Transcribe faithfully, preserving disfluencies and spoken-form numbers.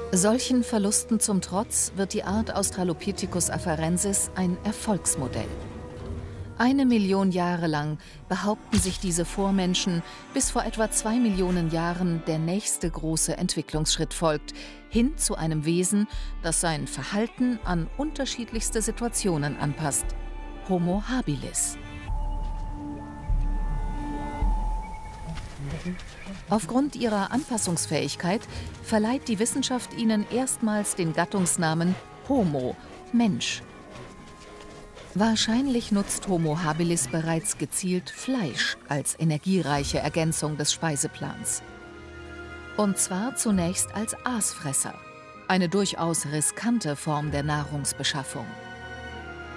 Solchen Verlusten zum Trotz wird die Art Australopithecus afarensis ein Erfolgsmodell. Eine Million Jahre lang behaupten sich diese Vormenschen, bis vor etwa zwei Millionen Jahren der nächste große Entwicklungsschritt folgt, hin zu einem Wesen, das sein Verhalten an unterschiedlichste Situationen anpasst: Homo habilis. Aufgrund ihrer Anpassungsfähigkeit verleiht die Wissenschaft ihnen erstmals den Gattungsnamen Homo, Mensch. Wahrscheinlich nutzt Homo habilis bereits gezielt Fleisch als energiereiche Ergänzung des Speiseplans. Und zwar zunächst als Aasfresser, eine durchaus riskante Form der Nahrungsbeschaffung.